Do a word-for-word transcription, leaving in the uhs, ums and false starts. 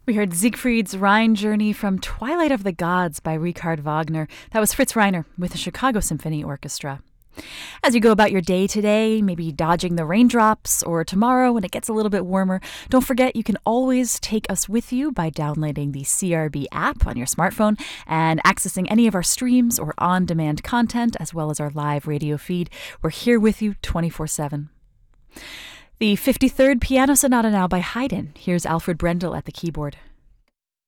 We heard Siegfried's Rhine Journey from Twilight of the Gods by Richard Wagner. That was Fritz Reiner with the Chicago Symphony Orchestra. As you go about your day today, maybe dodging the raindrops, or tomorrow when it gets a little bit warmer, don't forget you can always take us with you by downloading the C R B app on your smartphone and accessing any of our streams or on-demand content, as well as our live radio feed. We're here with you twenty-four seven. The fifty-third Piano Sonata now by Haydn. Here's Alfred Brendel at the keyboard.